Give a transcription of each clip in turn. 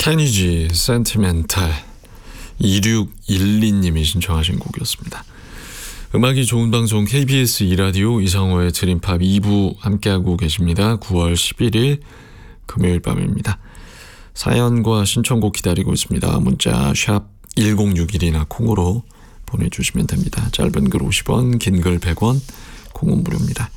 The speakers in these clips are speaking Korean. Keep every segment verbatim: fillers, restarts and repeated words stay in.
케니지 센티멘탈 이육일이 님이 신청하신 곡이었습니다. 음악이 좋은 방송 케이비에스 이 라디오 이상호의 드림팝 이 부 함께하고 계십니다. 구월 십일일 금요일 밤입니다. 사연과 신청곡 기다리고 있습니다. 문자 샵 일공육일이나 콩으로 보내주시면 됩니다. 짧은 글 오십 원, 긴 글 백 원, 콩은 무료입니다.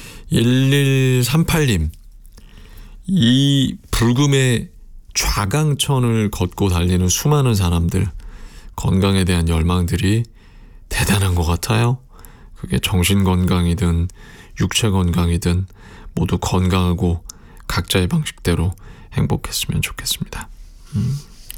일일삼팔 님, 이 불금의 좌강천을 걷고 달리는 수많은 사람들, 건강에 대한 열망들이 대단한 것 같아요. 그게 정신건강이든 육체건강이든 모두 건강하고 각자의 방식대로 행복했으면 좋겠습니다. 음.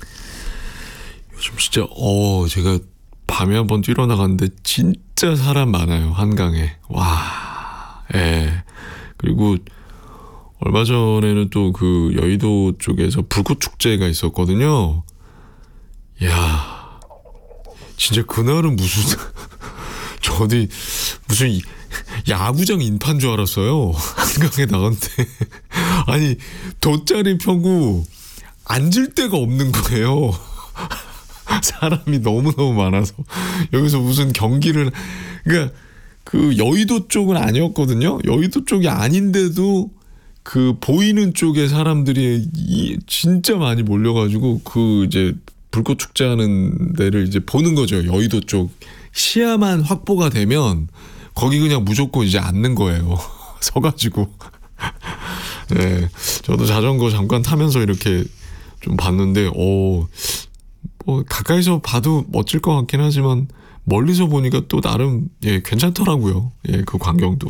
요즘 진짜 어 제가 밤에 한번 뛰러 나갔는데 진짜 사람 많아요. 한강에. 와. 예. 그리고 얼마 전에는 또 그 여의도 쪽에서 불꽃축제가 있었거든요. 이야, 진짜 그날은 무슨 저 어디 무슨 야구장 인파인 줄 알았어요. 한강에 나갔는데 아니 돗자리 펴고 앉을 데가 없는 거예요. 사람이 너무너무 많아서 여기서 무슨 경기를, 그러니까 그 여의도 쪽은 아니었거든요. 여의도 쪽이 아닌데도 그 보이는 쪽에 사람들이 이 진짜 많이 몰려가지고 그 이제 불꽃 축제하는 데를 이제 보는 거죠. 여의도 쪽 시야만 확보가 되면 거기 그냥 무조건 이제 앉는 거예요. 서가지고. 네, 저도 자전거 잠깐 타면서 이렇게 좀 봤는데, 어, 뭐 가까이서 봐도 멋질 것 같긴 하지만 멀리서 보니까 또 나름 예 괜찮더라고요. 예, 그 광경도.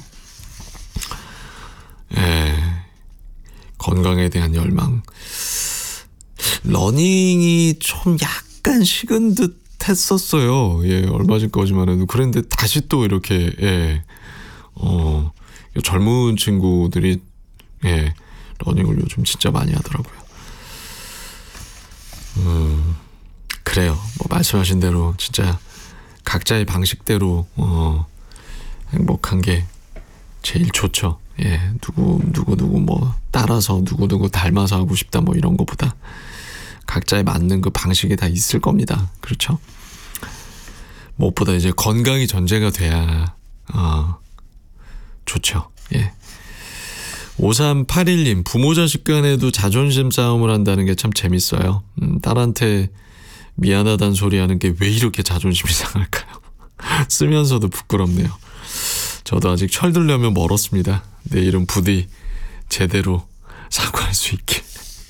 예, 건강에 대한 열망. 러닝이 좀 약간 식은 듯 했었어요. 예, 얼마 전까지만 해도. 그런데 다시 또 이렇게, 예, 어, 젊은 친구들이, 예, 러닝을 요즘 진짜 많이 하더라고요. 음, 그래요. 뭐, 말씀하신 대로, 진짜, 각자의 방식대로, 어, 행복한 게 제일 좋죠. 예, 누구, 누구, 누구 뭐, 따라서, 누구, 누구 닮아서 하고 싶다, 뭐, 이런 거보다. 각자에 맞는 그 방식이 다 있을 겁니다. 그렇죠? 무엇보다 이제 건강이 전제가 돼야 어, 좋죠. 예. 오삼팔일 님, 부모 자식 간에도 자존심 싸움을 한다는 게 참 재밌어요. 음, 딸한테 미안하다는 소리 하는 게 왜 이렇게 자존심이 상할까요? 쓰면서도 부끄럽네요. 저도 아직 철들려면 멀었습니다. 내일은 부디 제대로 사과할 수 있게.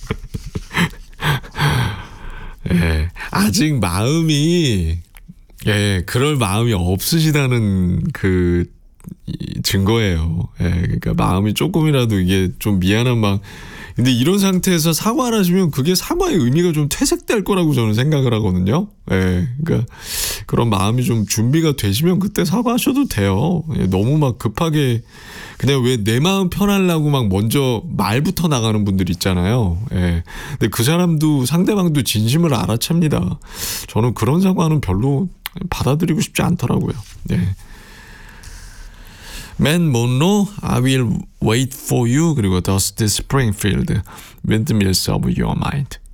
예, 아직 마음이, 예, 그럴 마음이 없으시다는 그 증거예요. 예, 그러니까 마음이 조금이라도 이게 좀 미안한 마음. 근데 이런 상태에서 사과를 하시면 그게 사과의 의미가 좀 퇴색될 거라고 저는 생각을 하거든요. 예, 그러니까 그런 마음이 좀 준비가 되시면 그때 사과하셔도 돼요. 예, 너무 막 급하게 그냥 왜 내 마음 편하려고 막 먼저 말부터 나가는 분들 있잖아요. 예. 근데 그 사람도 상대방도 진심을 알아챕니다. 저는 그런 사과는 별로 받아들이고 싶지 않더라고요. 예. 맨 몬로, I will wait for you, 그리고 더스티 스프링필드, Windmills of your mind.